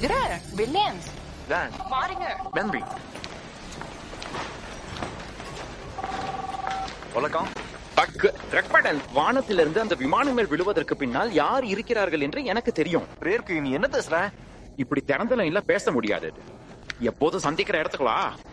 Segera, Williams. Dan, பாருங்க. Henry. வணக்கம். வானத்திலிருந்து அந்த விமானம் மேல் விழுவதற்கு பின்னால் யார் இருக்கிறார்கள் என்று எனக்கு தெரியும். ரேர்க்கு நீ என்ன பேசுற? இப்படி திறந்த லைன்ல பேச முடியாது. எப்போதும் சந்திக்கிற இடத்துக்குவா.